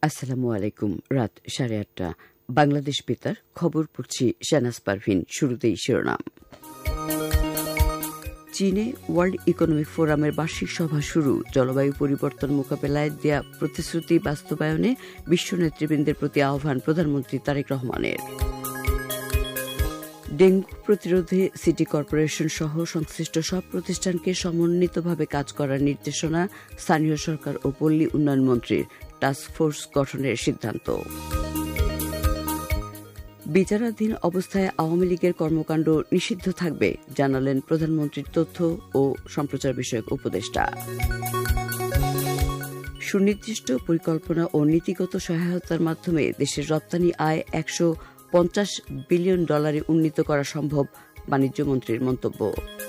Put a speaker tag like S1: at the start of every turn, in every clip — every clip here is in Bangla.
S1: আসসালামু আলাইকুম। রাত 8:30 বাংলাদেশ বেতার খবর পড়ছি শাহনাজ পারভিন। শুরুতেই শিরোনাম। চীনে ওয়ার্ল্ড ইকোনমিক ফোরামের বার্ষিক সভা শুরু। জলবায়ু পরিবর্তন মোকাবেলায় দেয়া প্রতিশ্রুতি বাস্তবায়নে বিশ্ব নেতৃবৃন্দের প্রতি আহ্বান প্রধানমন্ত্রী তারেক রহমানের। ডেঙ্গু প্রতিরোধে সিটি কর্পোরেশন সহ সংশ্লিষ্ট সব প্রতিষ্ঠানকে সমন্বিতভাবে কাজ করার নির্দেশনা স্থানীয় সরকার ও পল্লী উন্নয়ন মন্ত্রীর। টাস্কফোর্স গঠনের সিদ্ধান্ত। বিচারাধীন অবস্থায় আওয়ামী লীগের কর্মকাণ্ড নিষিদ্ধ থাকবে, জানালেন প্রধানমন্ত্রীর তথ্য ও সম্প্রচার বিষয়ক উপদেষ্টা। সুনির্দিষ্ট পরিকল্পনা ও নীতিগত সহায়তার মাধ্যমে দেশের রপ্তানি আয় $150 বিলিয়ন উন্নীত করা সম্ভব, বাণিজ্যমন্ত্রীর মন্তব্য।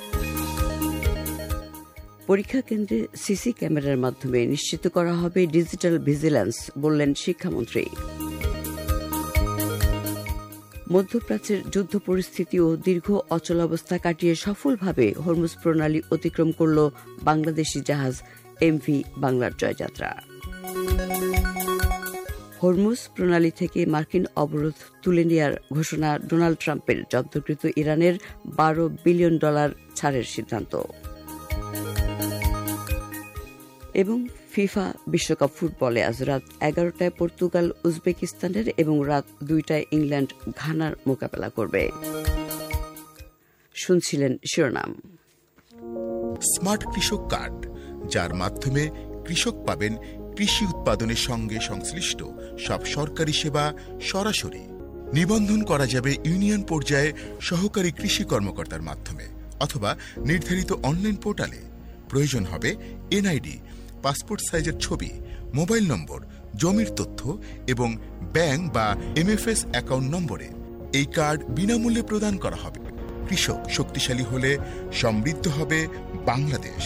S1: পরীক্ষা কেন্দ্রে সিসি ক্যামেরার মাধ্যমে নিশ্চিত করা হবে ডিজিটাল ভিজিল্যান্স, বললেন শিক্ষামন্ত্রী। মধ্যপ্রাচ্যের যুদ্ধ পরিস্থিতি ও দীর্ঘ অচলাবস্থা কাটিয়ে সফলভাবে হরমুজ প্রণালী অতিক্রম করল বাংলাদেশি জাহাজ এমভি বাংলার জয়যাত্রা। হরমুজ প্রণালী থেকে মার্কিন অবরোধ তুলে নেওয়ার ঘোষণা ডোনাল্ড ট্রাম্পের। জব্দকৃত ইরানের $12 বিলিয়ন ছাড়ের সিদ্ধান্ত। এবং ফিফা বিশ্বকাপ ফুটবলে আজ রাত 11টায় পর্তুগাল উজবেকিস্তানের এবং রাত 2টায় ইংল্যান্ড ঘানার মোকাবেলা করবে। শুনছিলেন শিরোনাম।
S2: স্মার্ট কৃষক কার্ড, যার মাধ্যমে কৃষক পাবেন কৃষি উৎপাদনের সঙ্গে সংশ্লিষ্ট সব সরকারি সেবা সরাসরি। নিবন্ধন করা যাবে ইউনিয়ন পর্যায়ে সহকারী কৃষি কর্মকর্তার মাধ্যমে অথবা নির্ধারিত অনলাইন পোর্টালে। প্রয়োজন হবে এনআইডি, পাসপোর্ট সাইজের ছবি, মোবাইল নম্বর, জমির তথ্য এবং ব্যাংক বা এমএফএস অ্যাকাউন্ট নম্বরে। এই কার্ড বিনামূল্যে প্রদান করা হবে। কৃষক শক্তিশালী হলে সমৃদ্ধ হবে বাংলাদেশ।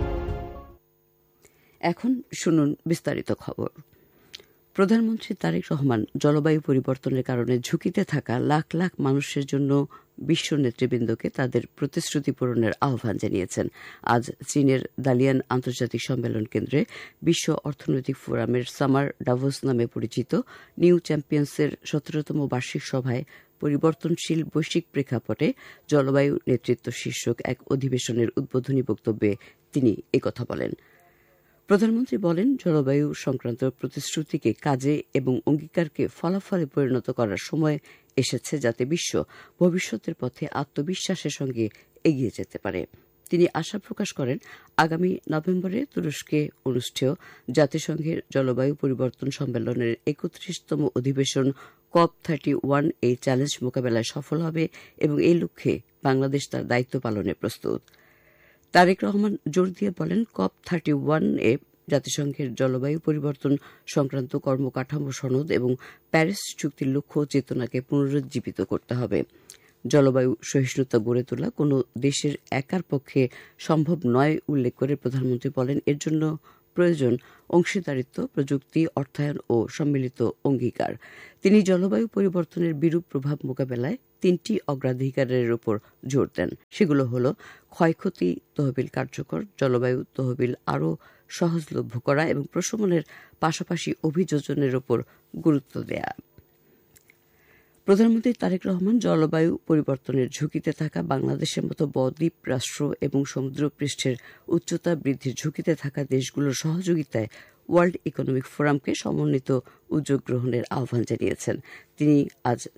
S1: এখন শুনুন বিস্তারিত খবর। প্রধানমন্ত্রী তারেক রহমান জলবায়ু পরিবর্তনের কারণে ঝুঁকিতে থাকা লাখ লাখ মানুষের জন্য বিশ্ব নেতৃবৃন্দকে তাদের প্রতিশ্রুতি পূরণের আহ্বান জানিয়েছেন। আজ চীনের দালিয়ান আন্তর্জাতিক সম্মেলন কেন্দ্রে বিশ্ব অর্থনৈতিক ফোরামের সামার ডাভোস নামে পরিচিত নিউ চ্যাম্পিয়ন্সের 17তম বার্ষিক সভায় পরিবর্তনশীল বৈশ্বিক প্রেক্ষাপটে জলবায়ু নেতৃত্ব শীর্ষক এক অধিবেশনের উদ্বোধনী বক্তব্যে তিনি একথা বলেন। প্রধানমন্ত্রী বলেন, জলবায়ু সংক্রান্ত প্রতিশ্রুতিকে কাজে এবং অঙ্গীকারকে ফলাফলে পরিণত করার সময় এসেছে, যাতে বিশ্ব ভবিষ্যতের পথে আত্মবিশ্বাসের সঙ্গে এগিয়ে যেতে পারে। তিনি আশা প্রকাশ করেন, আগামী নভেম্বরে তুরস্কে অনুষ্ঠেয় জাতিসংঘের জলবায়ু পরিবর্তন সম্মেলনের 31তম অধিবেশন COP31 এই চ্যালেঞ্জ মোকাবেলায় সফল হবে এবং এই লক্ষ্যে বাংলাদেশ তার দায়িত্ব পালনে প্রস্তুত। তারেক রহমান জোর দিয়ে বলেন, COP31-এ জাতিসংঘের জলবায়ু পরিবর্তন সংক্রান্ত কর্মকাঠামো সনদ এবং প্যারিস চুক্তির লক্ষ্য ও চেতনাকে পুনরুজ্জীবিত করতে হবে। জলবায়ু সহিষ্ণুতা গড়ে তোলা কোনো দেশের একার পক্ষে সম্ভব নয় উল্লেখ করে প্রধানমন্ত্রী বলেন, এর জন্য প্রয়োজন অংশীদারিত্ব, প্রযুক্তি, অর্থায়ন ও সম্মিলিত অঙ্গীকার। তিনি জলবায়ু পরিবর্তনের বিরূপ প্রভাব মোকাবেলায় 3টি অগ্রাধিকারের উপর জোর দেন। সেগুলো হল ক্ষয়ক্ষতি তহবিল কার্যকর, জলবায়ু তহবিল আরও সহজলভ্য করা এবং প্রশমনের পাশাপাশি অভিযোজনের উপর গুরুত্ব দেয়া। প্রধানমন্ত্রী তারেক রহমান জলবায়ু পরিবর্তনের ঝুঁকিতে থাকা বাংলাদেশের মতো বদ্বীপ রাষ্ট্র এবং সমুদ্রপৃষ্ঠের উচ্চতা বৃদ্ধির ঝুঁকিতে থাকা দেশগুলোর সহযোগিতায় ওয়ার্ল্ড ইকোনমিক ফোরামকে সমন্বিত উদ্যোগ গ্রহণের আহ্বান জানিয়েছেন। তিনি আজ